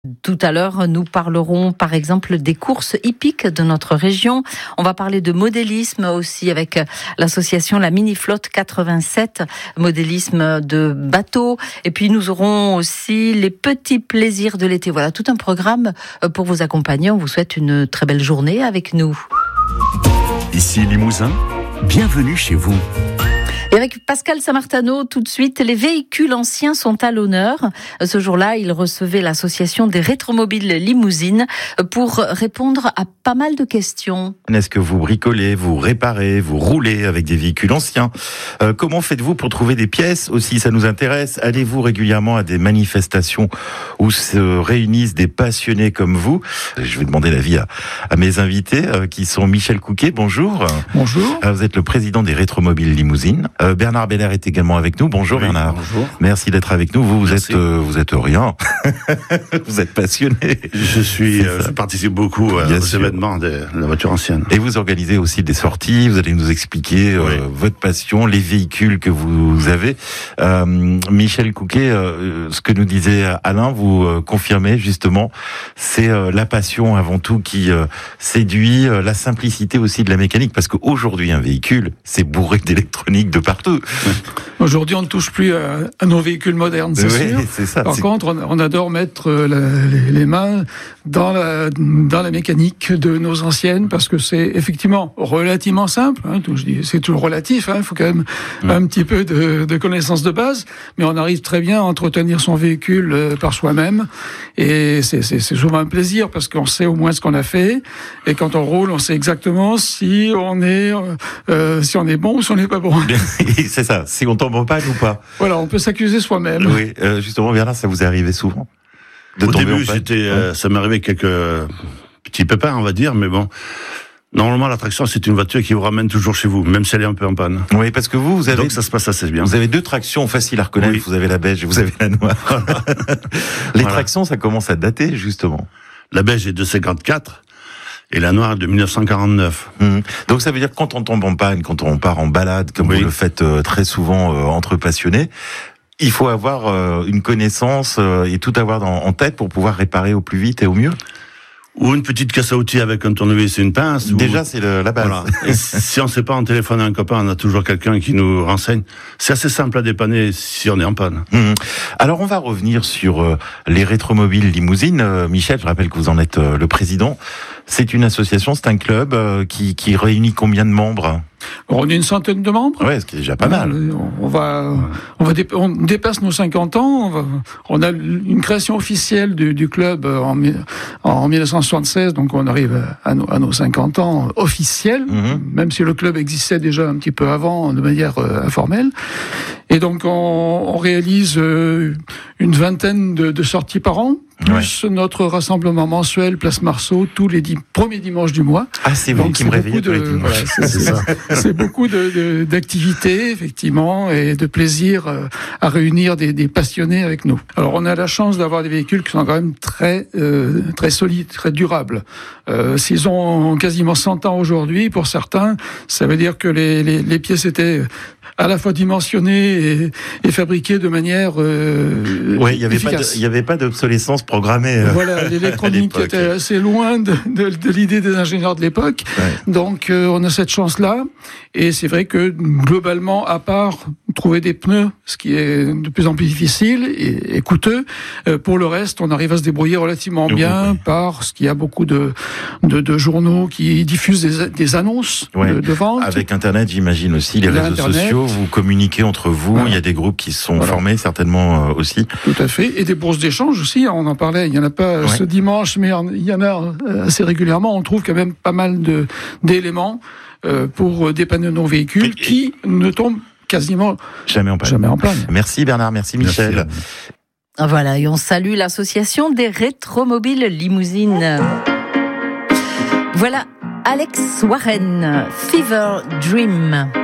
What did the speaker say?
Tout à l'heure, nous parlerons par exemple des courses hippiques de notre région. On va parler de modélisme aussi avec l'association La Mini Flotte 87, modélisme de bateaux. Et puis nous aurons aussi les petits plaisirs de l'été. Voilà, tout un programme pour vous accompagner. On vous souhaite une très belle journée avec nous. Ici Limousin, bienvenue chez vous. Et avec Pascal Samartano, tout de suite, les véhicules anciens sont à l'honneur. Ce jour-là, il recevait l'association des rétromobiles Limousine pour répondre à pas mal de questions. Est-ce que vous bricolez, vous réparez, vous roulez avec des véhicules anciens ? Comment faites-vous pour trouver des pièces aussi ? Ça nous intéresse. Allez-vous régulièrement à des manifestations où se réunissent des passionnés comme vous ? Je vais demander l'avis à mes invités qui sont Michel Couquet. Bonjour. Bonjour. Vous êtes le président des rétromobiles Limousine. Bernard Beller est également avec nous. Bonjour oui, Bernard. Bonjour. Merci d'être avec nous. Vous êtes rien. Vous êtes passionné. Je participe beaucoup aux événements de la voiture ancienne. Et vous organisez aussi des sorties. Vous allez nous expliquer votre passion, les véhicules que vous avez. Michel Couquet, ce que nous disait Alain, vous confirmez justement, c'est la passion avant tout qui séduit, la simplicité aussi de la mécanique, parce qu'aujourd'hui un véhicule, c'est bourré d'électronique de partout. Aujourd'hui, on ne touche plus à nos véhicules modernes, c'est sûr. C'est ça, Par contre, on adore mettre les mains dans la mécanique de nos anciennes, parce que c'est effectivement relativement simple. Je dis, c'est toujours relatif. Il faut quand même un petit peu de connaissances de base, mais on arrive très bien à entretenir son véhicule par soi-même, et c'est souvent un plaisir parce qu'on sait au moins ce qu'on a fait, et quand on roule, on sait exactement si on est bon ou si on n'est pas bon. C'est ça, si on tombe en panne ou pas. Voilà, on peut s'accuser soi-même. Oui, justement, Bernard, ça vous est arrivé souvent de Au tomber début, en panne. ça m'est arrivé quelques petits pépins, on va dire, mais bon. Normalement, l'attraction, c'est une voiture qui vous ramène toujours chez vous, même si elle est un peu en panne. Oui, parce que vous avez... Donc ça se passe assez bien. Vous avez deux tractions faciles à reconnaître. Oui. Vous avez la beige et vous avez la noire. Les tractions, ça commence à dater, justement. La beige est de 54. Et la noire de 1949. Donc ça veut dire que quand on tombe en panne, quand on part en balade, comme vous le faites très souvent entre passionnés, il faut avoir une connaissance et tout avoir en tête pour pouvoir réparer au plus vite et au mieux. Ou une petite caisse à outils avec un tournevis et une pince. Déjà, c'est la base. Voilà. Et si on ne sait pas, on téléphone à un copain, on a toujours quelqu'un qui nous renseigne. C'est assez simple à dépanner si on est en panne. Alors, on va revenir sur les rétromobiles Limousine. Michel, je rappelle que vous en êtes le président. C'est une association, c'est un club qui réunit combien de membres ? On est une centaine de membres. Ouais, ce qui est déjà pas mal. On dépasse nos 50 ans. On a une création officielle du club en 1976, donc on arrive à nos 50 ans officiels, même si le club existait déjà un petit peu avant, de manière informelle. Et donc on réalise une vingtaine de sorties par an, plus notre rassemblement mensuel Place Marceau tous les premiers dimanches du mois. Ah, c'est vous qui me réveillez tous les dimanches. C'est beaucoup d'activités, effectivement, et de plaisir à réunir des passionnés avec nous. Alors, on a la chance d'avoir des véhicules qui sont quand même très solides, très durables. S'ils ont quasiment 100 ans aujourd'hui, pour certains, ça veut dire que les pièces étaient à la fois dimensionnées et fabriquées de manière oui, il n'y avait pas d'obsolescence programmée. Voilà, l'électronique était assez loin de l'idée des ingénieurs de l'époque. Ouais. Donc, on a cette chance-là. Et c'est vrai que, globalement, à part trouver des pneus, ce qui est de plus en plus difficile et coûteux, pour le reste, on arrive à se débrouiller relativement bien parce qu'il y a beaucoup de journaux qui diffusent des annonces de vente. Avec Internet, j'imagine aussi, les réseaux sociaux, vous communiquez entre vous, il y a des groupes qui se sont formés, certainement aussi. Tout à fait. Et des bourses d'échange aussi, on en parlait, il n'y en a pas ce dimanche, mais il y en a assez régulièrement. On trouve quand même pas mal d'éléments pour dépanner nos véhicules qui ne tombent quasiment jamais en panne. Merci Bernard, merci Michel. Merci. Voilà, et on salue l'association des rétromobiles Limousine. Voilà, Alex Warren, Fever Dream.